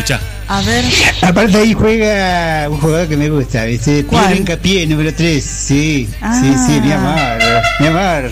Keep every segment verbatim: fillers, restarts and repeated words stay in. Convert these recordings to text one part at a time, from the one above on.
Escuchá. A ver. Aparte ahí juega un jugador que me gusta, ¿viste? ¿Cuál? Pedro Hincapié, número tres. Sí, Ah. sí, sí, mi amor, mi amor.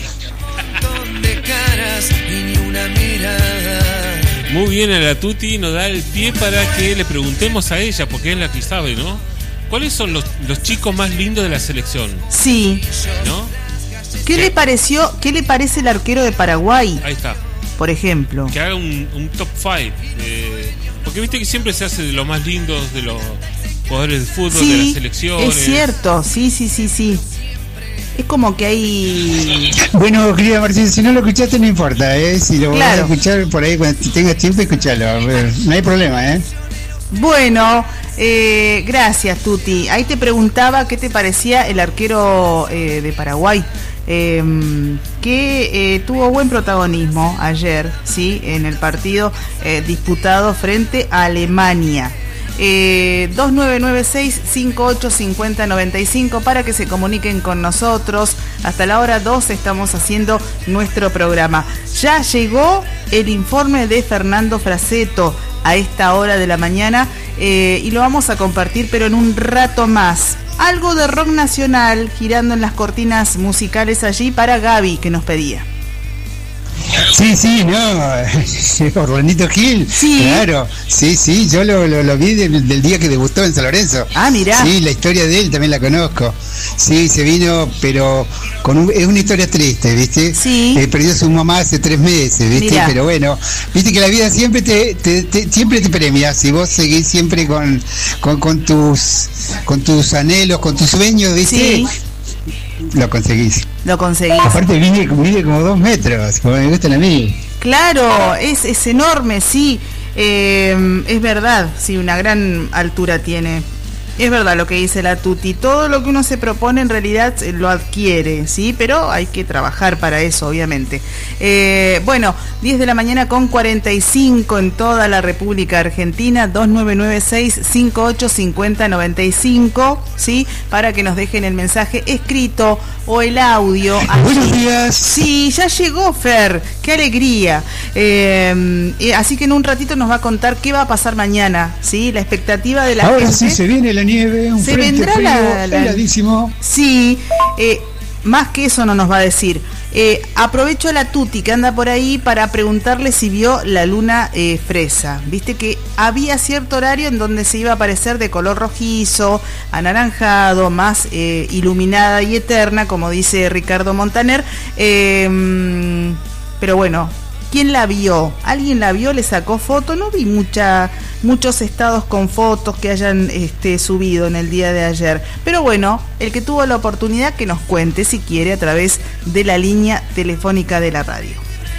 Muy bien, a la Tuti nos da el pie para que le preguntemos a ella, porque es la que sabe, ¿no? ¿Cuáles son los, los chicos más lindos de la selección? Sí. ¿No? ¿Qué le pareció, qué le parece el arquero de Paraguay, Ahí está. por ejemplo? Que haga un, un top cinco. Eh, porque viste que siempre se hace de los más lindos de los jugadores de fútbol, Sí, de las selecciones. es cierto, sí, sí, sí, sí. Es como que hay... Bueno, querida Marcela, si no lo escuchaste no importa, ¿eh? Si lo Claro. vas a escuchar por ahí cuando tengas tiempo, escuchalo. A ver, no hay problema, ¿eh? Bueno, eh, gracias, Tuti. Ahí te preguntaba qué te parecía el arquero eh, de Paraguay, eh, que eh, tuvo buen protagonismo ayer, sí, en el partido eh, disputado frente a Alemania. Eh, dos nueve nueve seis, cinco ocho cinco cero nueve cinco para que se comuniquen con nosotros. Hasta la hora dos estamos haciendo nuestro programa. Ya llegó el informe de Fernando Fraceto a esta hora de la mañana eh, y lo vamos a compartir, pero en un rato más. Algo de rock nacional girando en las cortinas musicales allí para Gaby, que nos pedía. Sí, sí, no, Orlandito Gil, Sí. claro, sí, sí, yo lo, lo, lo vi del, del día que debutó en San Lorenzo. Ah, mirá. Sí, la historia de él también la conozco. Sí, se vino, pero con un, es una historia triste, ¿viste? Sí. Eh, perdió a su mamá hace tres meses, ¿viste? Mirá. Pero bueno, viste que la vida siempre te, te, te- siempre te premia, si vos seguís siempre con, con, con tus con tus anhelos, con tus sueños, ¿viste? Sí. Lo conseguís. Lo conseguís. Aparte mide, mide como dos metros, como me gustan a mí. Claro, es, es enorme, sí. Eh, es verdad, sí, una gran altura tiene. Es verdad lo que dice la Tuti. Todo lo que uno se propone en realidad eh, lo adquiere, ¿sí? Pero hay que trabajar para eso, obviamente. Eh, bueno, diez de la mañana con cuarenta y cinco en toda la República Argentina. Dos nueve nueve seis, cinco ocho cinco cero nueve cinco, ¿sí? Para que nos dejen el mensaje escrito o el audio. Buenos días. Sí, ya llegó Fer, qué alegría. Eh, eh, así que en un ratito nos va a contar qué va a pasar mañana, ¿sí? La expectativa de la Ahora gente. sí se viene la nieve, un Se frente vendrá frío la- la- heladísimo. Sí, eh, más que eso no nos va a decir. Eh, aprovecho a la Tuti que anda por ahí para preguntarle si vio la luna eh, fresa. Viste que había cierto horario en donde se iba a aparecer de color rojizo, anaranjado, más eh, iluminada y eterna, como dice Ricardo Montaner. Eh, pero bueno, ¿quién la vio? ¿Alguien la vio? ¿Le sacó foto? No vi mucha, muchos estados con fotos que hayan este, subido en el día de ayer. Pero bueno, el que tuvo la oportunidad que nos cuente si quiere a través de la línea telefónica de la radio.